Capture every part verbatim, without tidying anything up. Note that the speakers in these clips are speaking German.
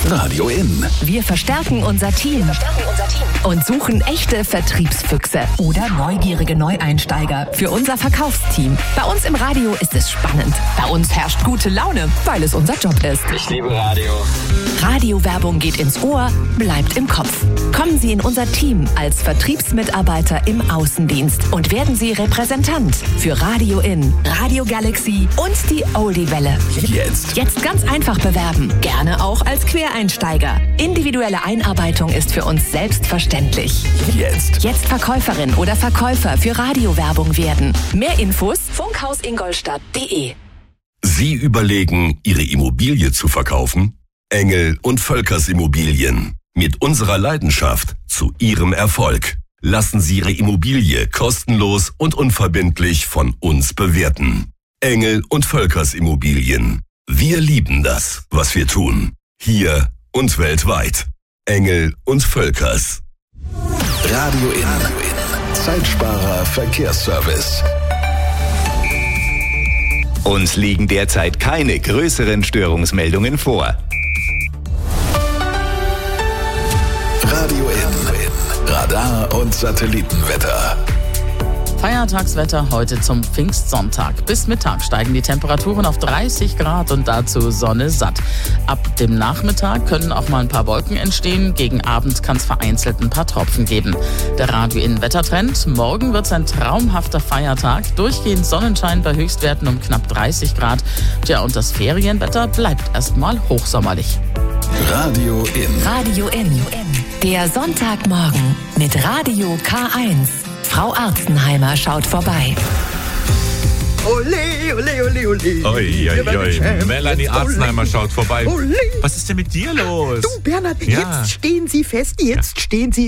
Radio In. Wir verstärken unser Team und suchen echte Vertriebsfüchse oder neugierige Neueinsteiger für unser Verkaufsteam. Bei uns im Radio ist es spannend. Bei uns herrscht gute Laune, weil es unser Job ist. Ich liebe Radio. Radiowerbung geht ins Ohr, bleibt im Kopf. Kommen Sie in unser Team als Vertriebsmitarbeiter im Außendienst und werden Sie Repräsentant für Radio In, Radio Galaxy und die Oldie-Welle. Jetzt. Jetzt ganz einfach bewerben. Gerne auch als Quereinsteiger. Individuelle Einarbeitung ist für uns selbstverständlich. Jetzt. Jetzt Verkäuferin oder Verkäufer für Radiowerbung werden. Mehr Infos funkhausingoldstadt punkt de. Sie überlegen, Ihre Immobilie zu verkaufen? Engel und Völkers Immobilien. Mit unserer Leidenschaft zu Ihrem Erfolg. Lassen Sie Ihre Immobilie kostenlos und unverbindlich von uns bewerten. Engel und Völkers Immobilien. Wir lieben das, was wir tun. Hier und weltweit. Engel und Völkers. Radio In. Zeitsparer Verkehrsservice. Uns liegen derzeit keine größeren Störungsmeldungen vor. Radio In. Radar und Satellitenwetter. Feiertagswetter heute zum Pfingstsonntag. Bis Mittag steigen die Temperaturen auf dreißig Grad und dazu Sonne satt. Ab dem Nachmittag können auch mal ein paar Wolken entstehen. Gegen Abend kann es vereinzelt ein paar Tropfen geben. Der Radio In Wettertrend. Morgen wird es ein traumhafter Feiertag. Durchgehend Sonnenschein bei Höchstwerten um knapp dreißig Grad. Tja, und das Ferienwetter bleibt erstmal hochsommerlich. Radio In. Radio In. Der Sonntagmorgen mit Radio K eins. Frau Arzenheimer schaut vorbei. Ole, ole, ole, ole. Oi, oi, oi. Melanie Arzenheimer schaut vorbei. Ole. Was ist denn mit dir los? Du, Bernhard, Ja. jetzt stehen Sie fest, jetzt stehen Sie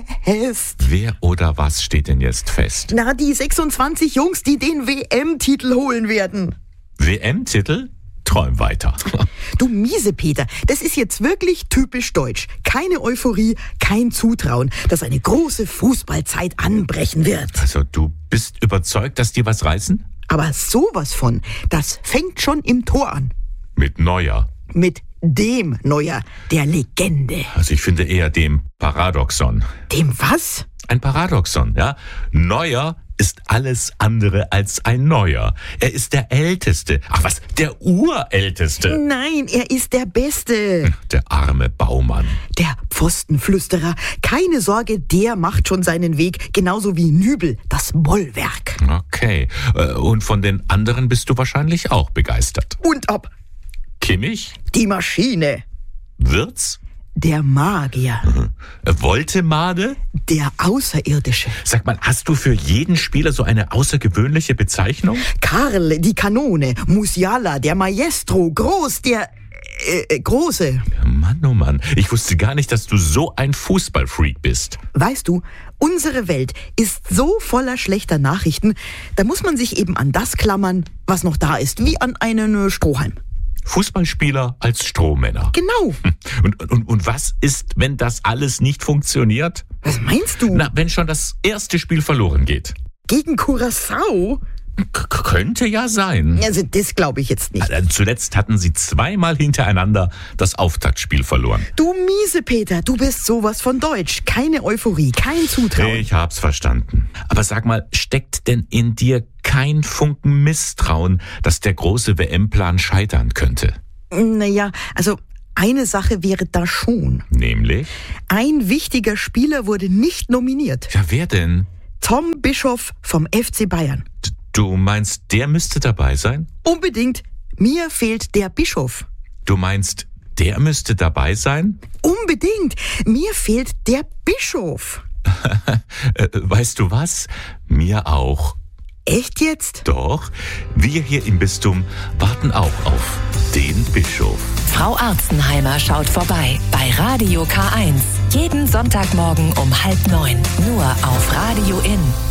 fest. Wer oder was steht denn jetzt fest? Na, die sechsundzwanzig Jungs, die den W M-Titel holen werden. W M-Titel? Träum weiter. Du miese Peter, das ist jetzt wirklich typisch deutsch. Keine Euphorie, kein Zutrauen, dass eine große Fußballzeit anbrechen wird. Also du bist überzeugt, dass die was reißen? Aber sowas von, das fängt schon im Tor an. Mit Neuer. Mit dem Neuer, der Legende. Also ich finde eher dem Paradoxon. Dem was? Ein Paradoxon, ja? Neuer ist alles andere als ein Neuer. Er ist der Älteste. Ach was, der Urälteste. Nein, er ist der Beste. Der arme Baumann. Der Pfostenflüsterer. Keine Sorge, der macht schon seinen Weg. Genauso wie Nübel, das Bollwerk. Okay. Äh, Und von den anderen bist du wahrscheinlich auch begeistert. Und ab. Kimmich? Die Maschine. Wirtz? Der Magier. Äh, Woltemade? Der Außerirdische. Sag mal, hast du für jeden Spieler so eine außergewöhnliche Bezeichnung? Karl, die Kanone. Musiala, der Maestro. Groß, der... Äh, Große. Mann, oh Mann, ich wusste gar nicht, dass du so ein Fußballfreak bist. Weißt du, unsere Welt ist so voller schlechter Nachrichten, da muss man sich eben an das klammern, was noch da ist, wie an einen Strohhalm. Fußballspieler als Strohmänner. Genau. Und, und, und was ist, wenn das alles nicht funktioniert? Was meinst du? Na, wenn schon das erste Spiel verloren geht. Gegen Curaçao? K- könnte ja sein. Also das glaube ich jetzt nicht. Äh, Zuletzt hatten sie zweimal hintereinander das Auftaktspiel verloren. Du miese Peter, du bist sowas von deutsch. Keine Euphorie, kein Zutrauen. Ich hab's verstanden. Aber sag mal, steckt denn in dir kein Funken Misstrauen, dass der große W M-Plan scheitern könnte? Naja, also eine Sache wäre da schon. Nämlich? Ein wichtiger Spieler wurde nicht nominiert. Ja, wer denn? Tom Bischoff vom F C Bayern. D- Du meinst, der müsste dabei sein? Unbedingt. Mir fehlt der Bischof. Du meinst, der müsste dabei sein? Unbedingt. Mir fehlt der Bischof. Äh, weißt du was? Mir auch. Echt jetzt? Doch, wir hier im Bistum warten auch auf den Bischof. Frau Arzenheimer schaut vorbei bei Radio K eins. Jeden Sonntagmorgen um halb neun. Nur auf Radio In.